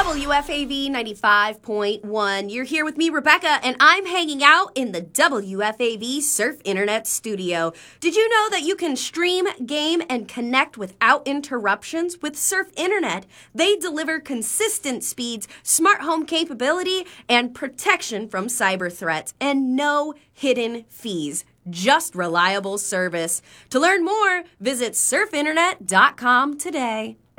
WFAV 95.1. You're here with me, Rebecca, and I'm hanging out in the WFAV Surf Internet studio. Did you know that you can stream, game, and connect without interruptions with Surf Internet? They deliver consistent speeds, smart home capability, and protection from cyber threats, and no hidden fees. Just reliable service. To learn more, visit surfinternet.com today.